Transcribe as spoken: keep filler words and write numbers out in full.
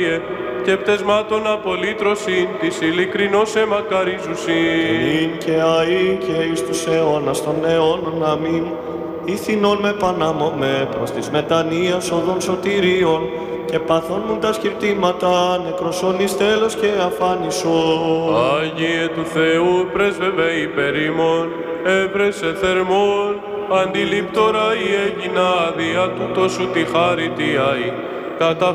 και πτεσμάτων απολύτρωσιν της ειλικρινώς εμακαρίζουσιν. Νυν και αεί και εις τους αιώνας των αιώνων. Αμήν. Ηθινών με πανάμομαι προς της μετανοίας οδών σωτηρίων και παθών μου τα σκυρτήματα νεκροσών εις τέλος και αφάνισον. Άγιε του Θεού πρέσβευε υπέρ ημών, έβρεσε θερμόν, αντιλήπτορα η έγινα δια τούτο σου τη χάριτιαι, κατά